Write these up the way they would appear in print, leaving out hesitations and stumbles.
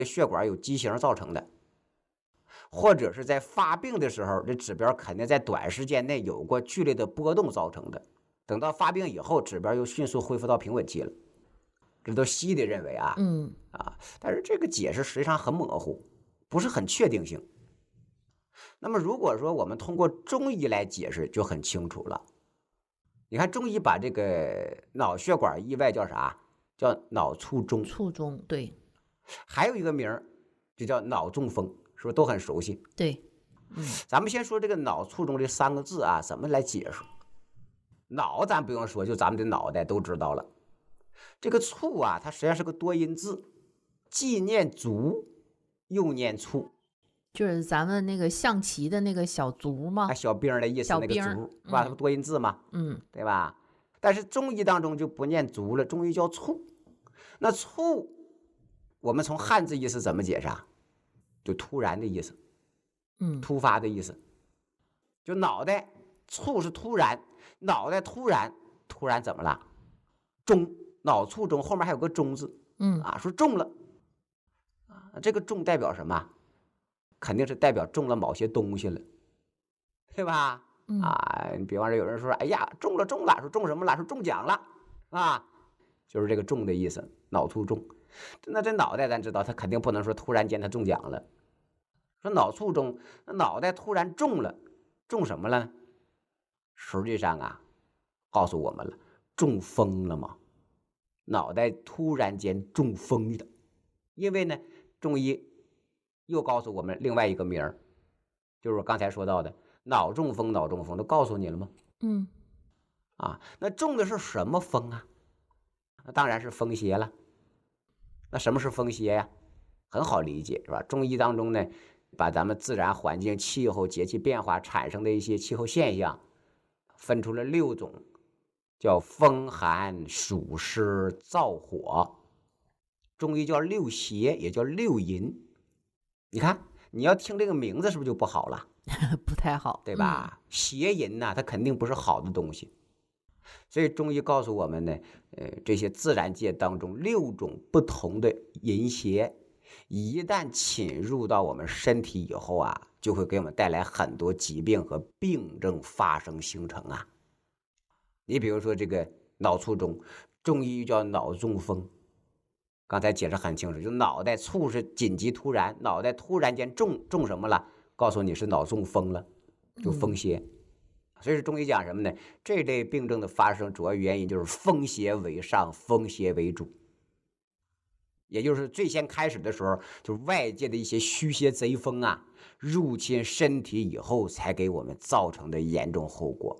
血管有畸形造成的，或者是在发病的时候，这指标肯定在短时间内有过剧烈的波动造成的。等到发病以后，指标又迅速恢复到平稳期了。这都西医的认为但是这个解释实际上很模糊，不是很确定性。那么如果说我们通过中医来解释，就很清楚了。你看中医把这个脑血管意外叫啥？叫脑卒中。 卒中，对。 还有一个名儿就叫脑中风，是不是都很熟悉？ 对。 咱们先说这个脑卒中这3个字怎么来解释？脑咱不用说，就咱们的脑袋都知道了。这个卒它实际上是个多音字，既念卒又念卒， 就是咱们那个象棋的那个小卒嘛， 小兵的意思，那个卒是吧？它不多音字吗？对吧？但是中医当中就不念卒了，中医叫卒。那卒我们从汉字意思怎么解释就突然的意思，突发的意思。就脑袋卒是突然，脑袋突然怎么了？中，脑卒中后面还有个中字，说中了，这个中代表什么？肯定是代表中了某些东西了，对吧？你比方说有人说，哎呀，中了，说中什么了？说中奖了就是这个中的意思，脑卒中。那这脑袋咱知道，他肯定不能说突然间他中奖了。说脑卒中，那脑袋突然中了，中什么了呢？实际上告诉我们了，中风了嘛。脑袋突然间中风的，因为呢，中医又告诉我们另外一个名儿，就是我刚才说到的脑中风，都告诉你了吗？那中的是什么风那当然是风邪了。那什么是风邪呀？很好理解，是吧？中医当中呢，把咱们自然环境、气候、节气变化产生的一些气候现象，分出了6种，叫风寒暑湿燥火。中医叫6邪，也叫6淫。你看，你要听这个名字是不是就不好了？ 不太好， 对吧？邪淫它肯定不是好的东西。所以中医告诉我们呢，这些自然界当中6种不同的淫邪，一旦侵入到我们身体以后就会给我们带来很多疾病和病症发生形成你比如说这个脑卒中，中医叫脑中风。刚才解释很清楚，就脑袋卒是紧急突然，脑袋突然间中什么了？告诉你是脑中风了，就风邪。所以是中医讲什么呢？这类病症的发生主要原因就是风邪为上，风邪为主。也就是最先开始的时候，就是外界的一些虚邪贼风入侵身体以后，才给我们造成的严重后果。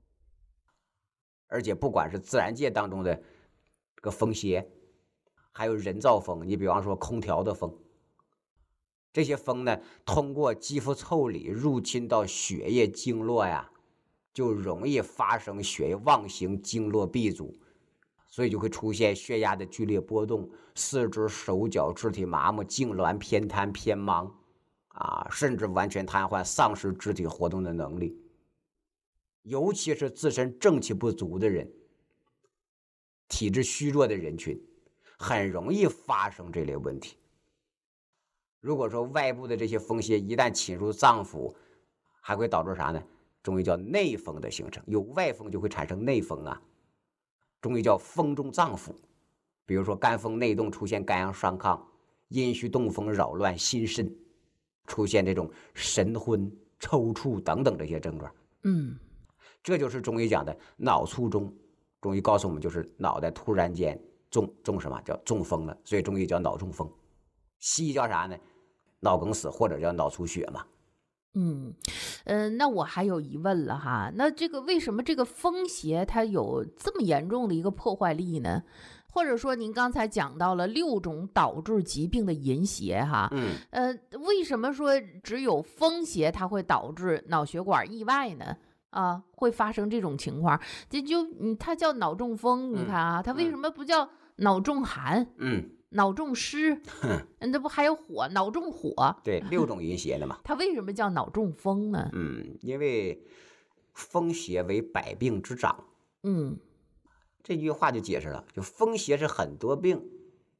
而且不管是自然界当中的这个风邪，还有人造风，你比方说空调的风，这些风呢，通过肌肤腠理入侵到血液经络就容易发生血液妄行，经络闭阻，所以就会出现血压的剧烈波动，四肢手脚肢体麻木，痉挛偏瘫偏盲甚至完全瘫痪，丧失肢体活动的能力。尤其是自身正气不足的人，体质虚弱的人群，很容易发生这类问题。如果说外部的这些风邪一旦侵入脏腑，还会导致啥呢？中医叫内风的形成，有外风就会产生内风中医叫风中脏腑。比如说肝风内动，出现肝阳上亢，阴虚动风扰乱心肾，出现这种神昏抽搐等等这些症状。这就是中医讲的脑卒中。中医告诉我们，就是脑袋突然间中什么叫中风了，所以中医叫脑中风。西医叫啥呢？脑梗死或者叫脑出血嘛。 那我还有疑问了哈，那这个为什么这个风邪它有这么严重的一个破坏力呢？或者说您刚才讲到了6种导致疾病的淫邪哈，为什么说只有风邪它会导致脑血管意外呢？会发生这种情况，它叫脑中风，你看它为什么不叫脑中寒？脑中湿，那不还有火？脑中火， 对，6种淫邪的嘛。 它为什么叫脑中风呢？ 因为风邪为百病之长。这句话就解释了，就风邪是很多病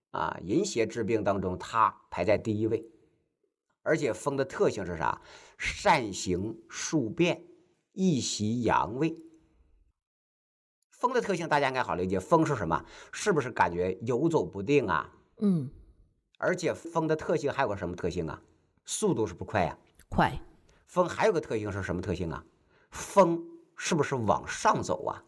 淫邪治病当中它排在第一位。而且风的特性是啥？善行数变，易袭阳位。风的特性大家应该好理解，风是什么？是不是感觉游走不定啊？而且风的特性还有个什么特性啊？速度是不是快呀？ 快。 风还有个特性是什么特性啊？风是不是往上走啊？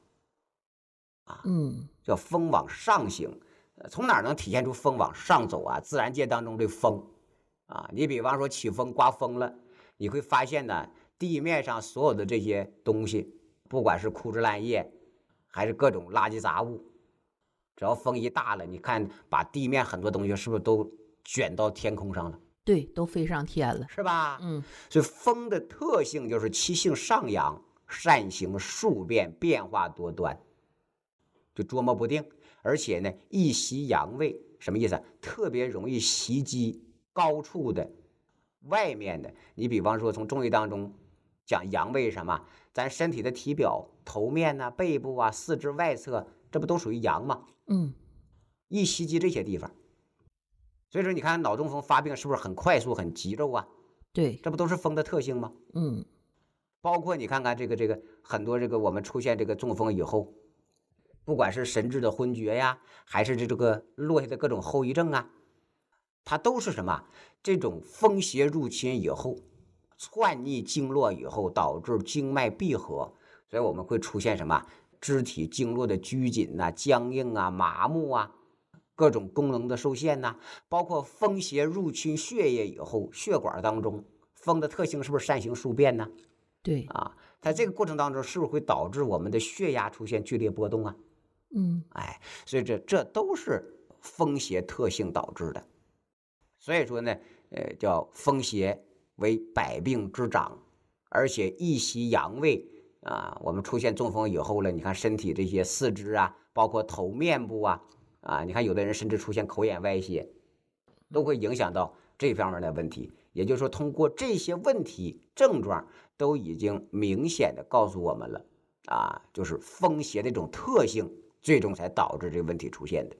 叫风往上行。从哪能体现出风往上走啊？自然界当中的风你比方说起风刮风了，你会发现呢，地面上所有的这些东西，不管是枯枝烂叶，还是各种垃圾杂物，只要风一大了，你看把地面很多东西是不是都卷到天空上了？ 对，都飞上天了， 是吧？所以风的特性就是其性上扬，善行数变，变化多端，就捉摸不定。而且呢，易袭阳位，什么意思？特别容易袭击高处的、外面的。你比方说，从中医当中讲阳位什么？咱身体的体表、头面呐、背部啊、四肢外侧，这不都属于阳吗？易袭击这些地方。所以说，你看脑中风发病是不是很快速、很急骤啊？ 对， 这不都是风的特性吗？包括你看看这个很多我们出现这个中风以后，不管是神志的昏厥呀，还是这个落下的各种后遗症啊，它都是什么？这种风邪入侵以后，窜逆经络以后，导致经脉闭合，所以我们会出现什么？肢体经络的拘紧啊、僵硬啊、麻木啊，各种功能的受限呐，包括风邪入侵血液以后，血管当中风的特性是不是善行数变呢？ 对在这个过程当中，是不是会导致我们的血压出现剧烈波动啊？所以这都是风邪特性导致的。所以说呢，叫风邪为百病之长，而且易袭阳位我们出现中风以后了，你看身体这些四肢啊，包括头面部你看有的人甚至出现口眼歪斜，都会影响到这方面的问题。也就是说，通过这些问题症状，都已经明显的告诉我们了就是风邪的一种特性，最终才导致这个问题出现的。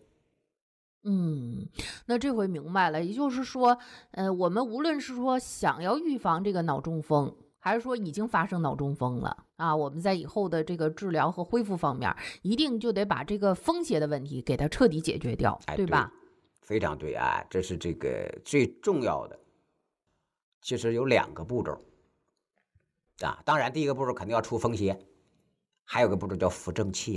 那这回明白了，也就是说，我们无论是说想要预防这个脑中风，还是说已经发生脑中风了我们在以后的这个治疗和恢复方面，一定就得把这个风邪的问题给它彻底解决掉，对吧？ 非常对这是这个最重要的。其实有2个步骤当然第一个步骤肯定要除风邪，还有个步骤叫扶正气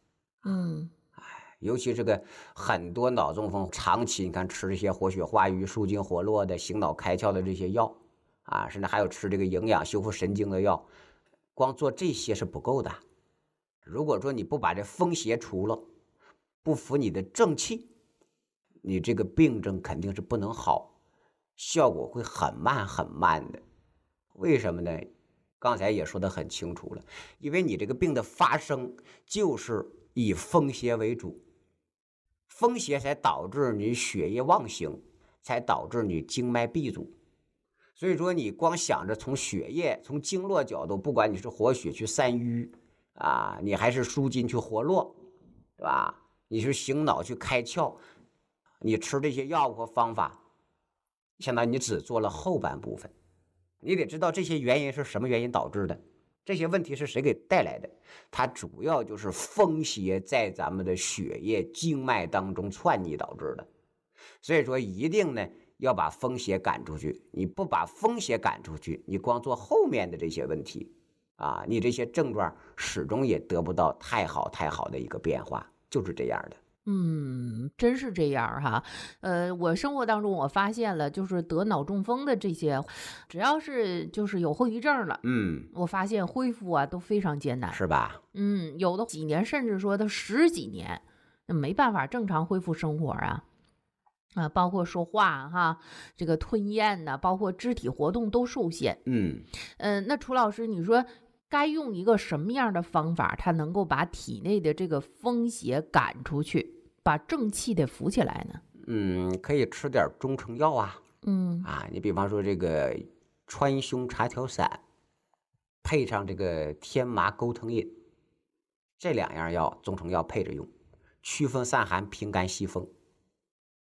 尤其这个很多脑中风长期你看吃这些活血化瘀、舒筋活络的、醒脑开窍的这些药甚至还有吃这个营养修复神经的药，光做这些是不够的。如果说你不把这风邪除了，不扶你的正气，你这个病症肯定是不能好，效果会很慢很慢的。为什么呢？刚才也说得很清楚了，因为你这个病的发生就是以风邪为主，风邪才导致你血液妄行，才导致你经脉闭阻。所以说你光想着从血液、从经络角度，不管你是活血去散瘀你还是舒筋去活络，对吧？你是醒脑去开窍，你吃这些药物和方法，相当于你只做了后半部分。你得知道这些原因是什么原因导致的，这些问题是谁给带来的？它主要就是风邪在咱们的血液经脉当中窜逆导致的。所以说一定呢要把风邪赶出去，你不把风邪赶出去，你光做后面的这些问题你这些症状始终也得不到太好的一个变化，就是这样的。 真是这样哈。我生活当中我发现了，就是得脑中风的这些，只要是就是有后遗症了，我发现恢复都非常艰难， 是吧？ 有的几年，甚至说他10几年，没办法正常恢复生活包括说话这个吞咽包括肢体活动都受限。那楚老师，你说该用一个什么样的方法，它能够把体内的这个风邪赶出去，把正气得扶起来呢？ 可以吃点中成药你比方说这个川芎茶调散，配上这个天麻钩藤饮，这2样药中成药配着用，祛风散寒、平肝息风。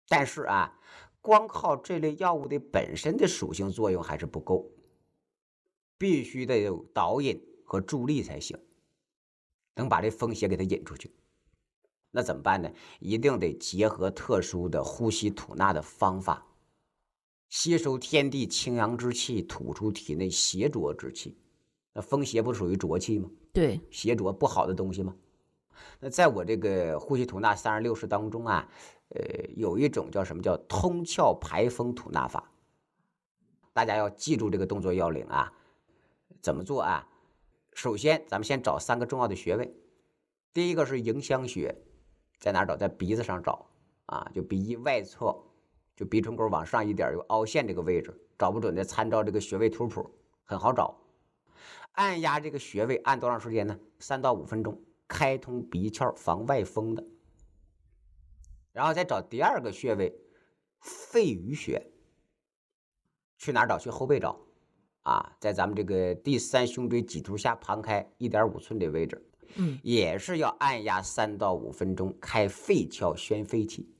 但是啊，光靠这类药物的本身的属性作用还是不够，必须得有导引和助力才行，能把这风邪给它引出去。那怎么办呢？一定得结合特殊的呼吸吐纳的方法，吸收天地清阳之气，吐出体内邪浊之气。那风邪不属于浊气吗？ 对， 邪浊不好的东西吗？那在我这个呼吸吐纳36式当中啊，有一种叫什么叫通窍排风吐纳法，大家要记住这个动作要领啊。怎么做啊？首先咱们先找3个重要的穴位，第一个是迎香穴，在哪找？在鼻子上找啊，就鼻翼外侧，就鼻唇沟往上一点有凹陷这个位置，找不准的参照这个穴位图谱，很好找。按压这个穴位按多长时间呢？3到5分钟，开通鼻窍防外风的。然后再找第2个穴位肺俞穴，去哪找？去后背找啊，在咱们这个第3胸椎棘突下旁开1.5寸的位置，也是要按压3到5分钟，开肺窍宣肺气。